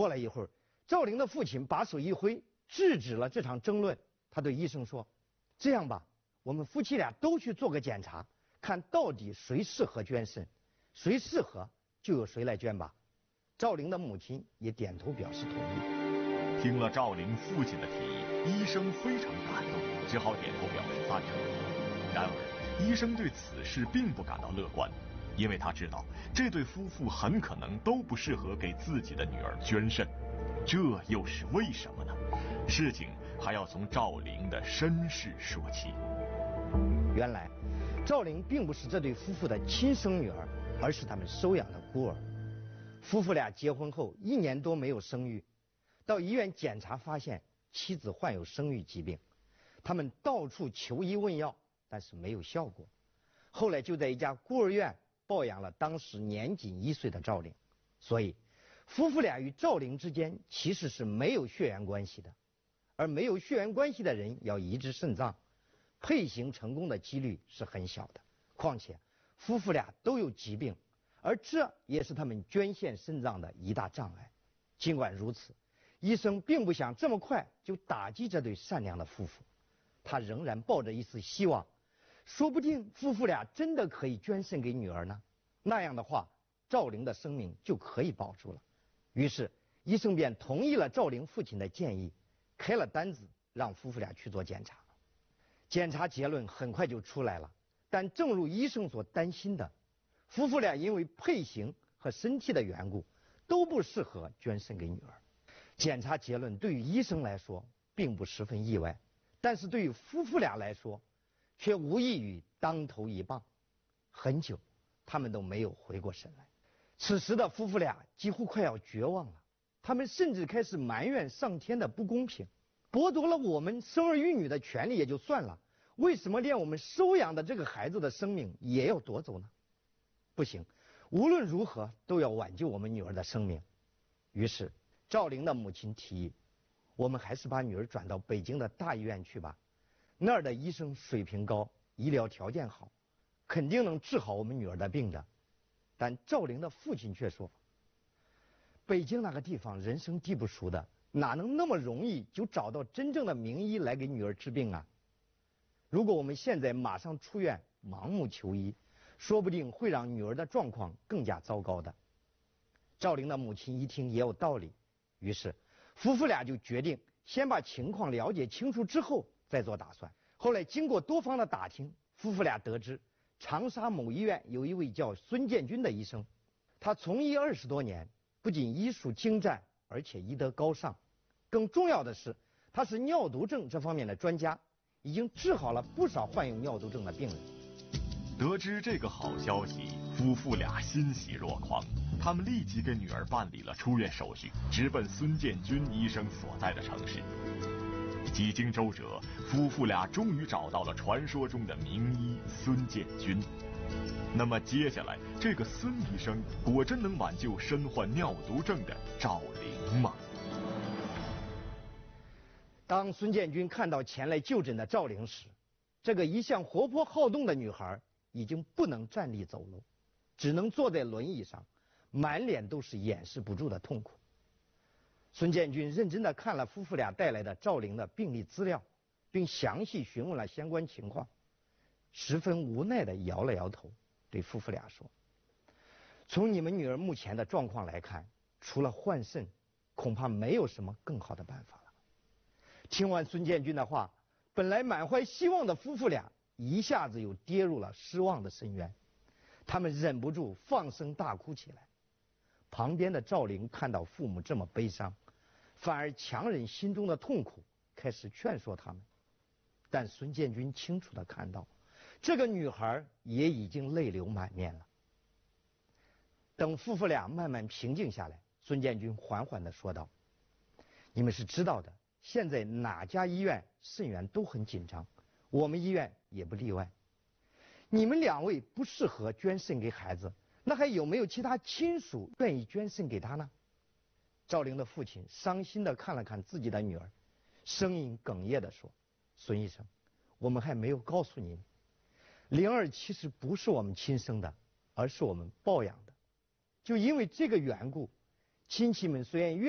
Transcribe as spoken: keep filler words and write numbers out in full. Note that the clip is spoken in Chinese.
过了一会儿，赵玲的父亲把手一挥，制止了这场争论。他对医生说：“这样吧，我们夫妻俩都去做个检查，看到底谁适合捐肾，谁适合就由谁来捐吧。”赵玲的母亲也点头表示同意。 听了赵玲父亲的提议，医生非常感动，只好点头表示赞成。然而，医生对此事并不感到乐观，因为他知道这对夫妇很可能都不适合给自己的女儿捐肾。这又是为什么呢？事情还要从赵玲的身世说起。 原来，赵玲并不是这对夫妇的亲生女儿，而是他们收养的孤儿。夫妇俩结婚后一年多没有生育，到医院检查发现妻子患有生育疾病，他们到处求医问药，但是没有效果。后来就在一家孤儿院抱养了当时年仅一岁的赵玲，所以夫妇俩与赵玲之间其实是没有血缘关系的。而没有血缘关系的人要移植肾脏，配型成功的几率是很小的。况且夫妇俩都有疾病，而这也是他们捐献肾脏的一大障碍。尽管如此，医生并不想这么快就打击这对善良的夫妇，他仍然抱着一丝希望，说不定夫妇俩真的可以捐肾给女儿呢。那样的话，赵玲的生命就可以保住了。于是医生便同意了赵玲父亲的建议，开了单子让夫妇俩去做检查。检查结论很快就出来了，但正如医生所担心的，夫妇俩因为配型和身体的缘故都不适合捐肾给女儿。检查结论对于医生来说并不十分意外，但是对于夫妇俩来说却无异于当头一棒。很久他们都没有回过神来。此时的夫妇俩几乎快要绝望了，他们甚至开始埋怨上天的不公平，剥夺了我们生儿育女的权利也就算了，为什么连我们收养的这个孩子的生命也要夺走呢？不行，无论如何都要挽救我们女儿的生命。于是赵玲的母亲提议，我们还是把女儿转到北京的大医院去吧，那儿的医生水平高，医疗条件好，肯定能治好我们女儿的病的。但赵玲的父亲却说，北京那个地方人生地不熟的，哪能那么容易就找到真正的名医来给女儿治病啊？如果我们现在马上出院盲目求医，说不定会让女儿的状况更加糟糕的。赵玲的母亲一听也有道理，于是夫妇俩就决定先把情况了解清楚之后再做打算。后来经过多方的打听，夫妇俩得知长沙某医院有一位叫孙建军的医生，他从医二十多年，不仅医术精湛，而且医德高尚，更重要的是他是尿毒症这方面的专家，已经治好了不少患有尿毒症的病人。 得知这个好消息，夫妇俩欣喜若狂，他们立即给女儿办理了出院手续，直奔孙建军医生所在的城市。几经周折，夫妇俩终于找到了传说中的名医孙建军。那么接下来，这个孙医生果真能挽救身患尿毒症的赵玲吗？ 当孙建军看到前来就诊的赵玲时，这个一向活泼好动的女孩已经不能站立走路，只能坐在轮椅上，满脸都是掩饰不住的痛苦。孙建军认真地看了夫妇俩带来的赵玲的病历资料，并详细询问了相关情况，十分无奈地摇了摇头，对夫妇俩说，从你们女儿目前的状况来看，除了换肾，恐怕没有什么更好的办法了。听完孙建军的话，本来满怀希望的夫妇俩一下子又跌入了失望的深渊，他们忍不住放声大哭起来。旁边的赵玲看到父母这么悲伤，反而强忍心中的痛苦，开始劝说他们。但孙建军清楚地看到，这个女孩也已经泪流满面了。等夫妇俩慢慢平静下来，孙建军缓缓地说道，你们是知道的，现在哪家医院肾源都很紧张，我们医院也不例外。你们两位不适合捐肾给孩子，那还有没有其他亲属愿意捐肾给他呢？赵玲的父亲伤心地看了看自己的女儿，声音哽咽地说，孙医生，我们还没有告诉您，灵儿其实不是我们亲生的，而是我们抱养的。就因为这个缘故，亲戚们虽然愿